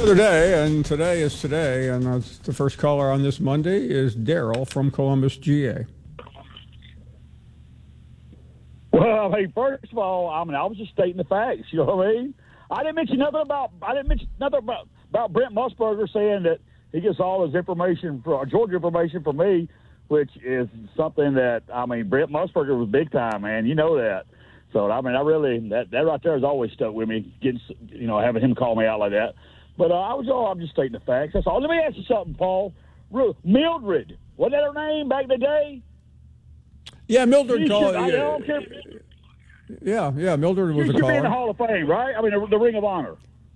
Another day, and today is today, and the first caller on this Monday is Daryl from Columbus, GA. Well, hey, first of all, I was just stating the facts. You know what I mean? I didn't mention nothing about Brent Musburger saying that he gets all his information for Georgia information from me, which is something that Brent Musburger was big time, man. You know that. So I really that right there has always stuck with me. Having him call me out like that. But I'm just stating the facts. That's all. Let me ask you something, Paul. Mildred, wasn't that her name back in the day? Yeah, Mildred called. Yeah, Mildred was a caller. She should be in the Hall of Fame, right? The Ring of Honor.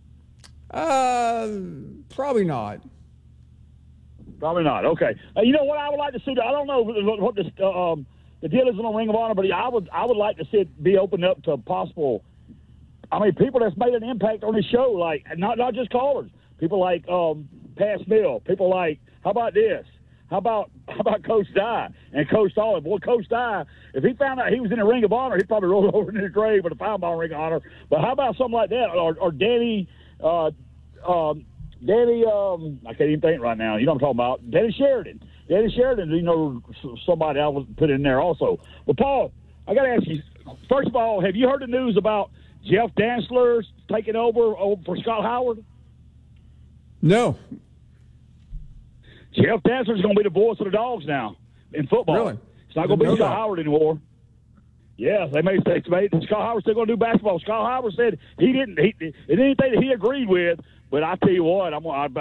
Probably not. Probably not. Okay. You know what I would like to see? I don't know what the deal is in the Ring of Honor, but I would like to see it be opened up to possible. People that's made an impact on the show, like not just callers. People like Pat Mill. People like, how about this? How about Coach Dye and Coach Stallings? Boy, Coach Dye, if he found out he was in the Ring of Honor, he'd probably roll over in his grave with a $5 Ring of Honor. But how about something like that? Or Danny, I can't even think right now. You know what I'm talking about? Danny Sheridan. Somebody I would put in there also. But, Paul, I got to ask you, first of all, have you heard the news about Jeff Dantzler taking over for Scott Howard? No. Jeff Dantzler's going to be the voice of the Dogs now in football. Really? It's not going to be Scott Howard anymore. Yes, they may say Scott Howard's still going to do basketball. Scott Howard said it didn't anything that he agreed with. But I tell you what,